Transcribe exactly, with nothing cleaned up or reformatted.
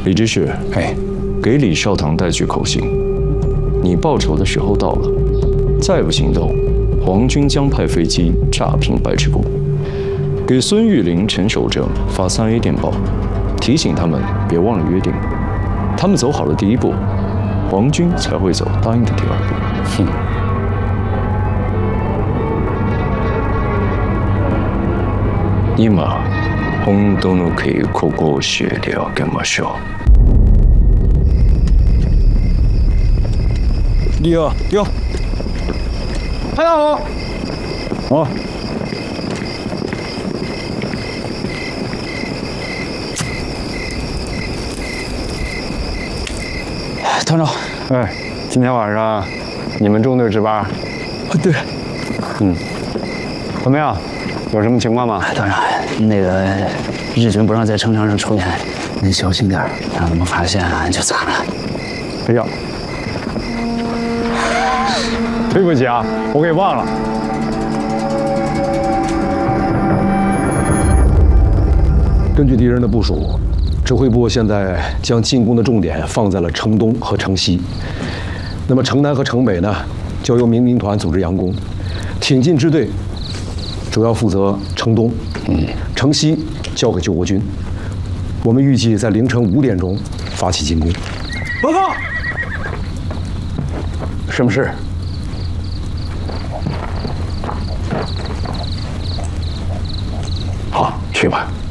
李知事， 哎， 给李少棠带去口信，你报仇的时候到了，再不行动，皇军将派飞机炸平白池谷。给孙玉玲、陈守正发三 A 电报，提醒他们别忘了约定。他们走好了第一步，皇军才会走答应的第二步。 哼。 今、本当の稽古を教えてあげましょう。 李哥，李哥，排长好。哦。团长， 哎，今天晚上你们中队值班？ 啊，对。 嗯，怎么样？有什么情况吗？ 团长，那个日军不让在城墙上抽烟，您小心点，让他们发现俺就惨了。 哎呀，对不起啊，我给忘了。 根据敌人的部署，指挥部现在将进攻的重点放在了城东和城西。那么城南和城北呢，交由民兵团组织佯攻，挺进支队主要负责城东，嗯，城西交给救国军。我们预计在凌晨五点钟发起进攻。 报告。 什么事？ 好，去吧。